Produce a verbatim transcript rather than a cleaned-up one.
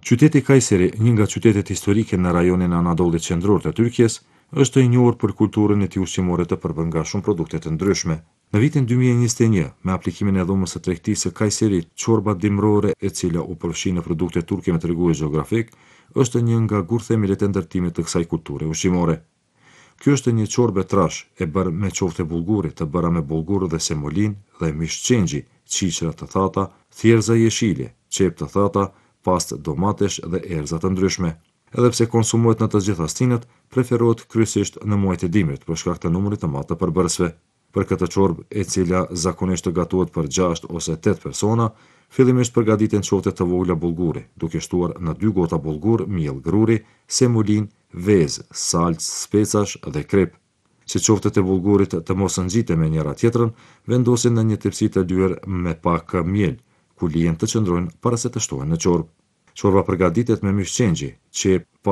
Qyteti Kayseri, një nga qytetet historike në rajonin Anadollit qendror të Turqisë, është i njohur për kulturën e tij ushqimore të përbërë nga shumë produkte të ndryshme. Në vitin dy mijë e njëzet e një, me aplikimin e dhomës së tregtisë së Kajserit, çorba dimrore, e cila u përfshi në produkte turke me tregues gjeografik, është një nga gurthemilet e ndërtimit të kësaj kulture ushqimore. Kjo është një çorbë trash e bërë me qofte bullguri, të bëra me bullgur dhe semolin dhe mish qengji, qiqra të thata, thjerza jeshile, qep të thata, pastë domatesh dhe erza të ndryshme. Edhe pse konsumohet në të gjitha stinët, preferohet kryesisht në muajt e dimrit për shkak të numrit të madh të përbërësve. Për këtë çorbë, e cila zakonisht të gatuhet për gjashtë ose tetë persona, fillimisht përgatiten qofte të vogla bullguri, duke shtuar në dy gota bullgur, miell gruri, semolin, vezë, salcë, specash dhe krip. Si qoftet e bullgurit të mos ngjiten me njëra tjetrën, vendosin në një tepsi të lyer me pak miell, ku lihen të qëndrojnë para se të shtohen në çorbë. Çorba përgatitet me mish qengji, qep,